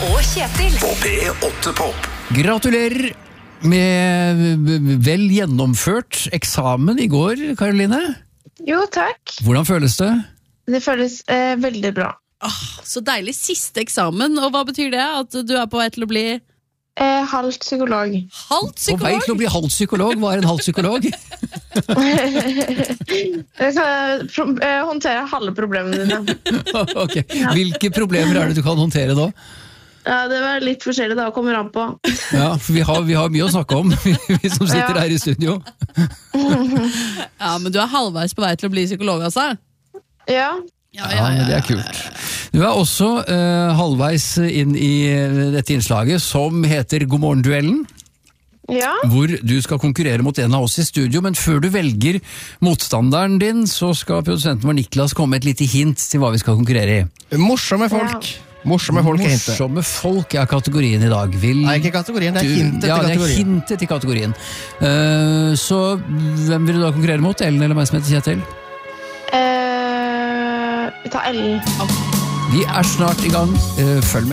og Kjetil på P8 Pop. Gratulerer med vel gjennomført eksamen i går, Karoline. Jo, takk. Hvordan føles det? Det føles veldig bra. Så deilig siste eksamen, og hva betyr det? At du er på vei til å bli Halvt psykolog. halvt På vei psykolog? til å bli halvt psykolog. Hva er en halvt psykolog? Jeg kan håndtere halve problemene dine. Ok. Hvilke problemer er det du kan håndtere da? Ja, det var litt forskjellig da, kommer an på. Ja, for vi har mye å snakke om, vi som sitter Ja. her i studio. Ja, men du er halvveis på vei til å bli psykolog, altså? Ja, Ja, men det er kult. Du er også halvveis inn i dette innslaget som heter God morgen-duellen, ja. hvor du skal konkurrere mot en av oss i studio, men før du velger motstanderen din, så skal produsenten vår Niklas komme med et lite hint til hva vi skal konkurrere i. Morsomme folk. Morsomme folk er hintet. Morsomme folk er kategorien i dag. Nei, ikke kategorien, det er hintet til Ja, det er kategorien. hintet til kategorien. Så hvem vil du da konkurrere mot? Ellen eller meg som heter Kjetil? Vi tar Ellen. Vi er snart i gang. Følg med.